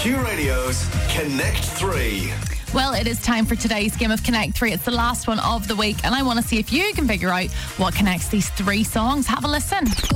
Q Radio's Connect 3. Well, it is time for today's game of Connect 3. It's the last one of the week, and I want to see if you can figure out what connects these three songs. Have a listen.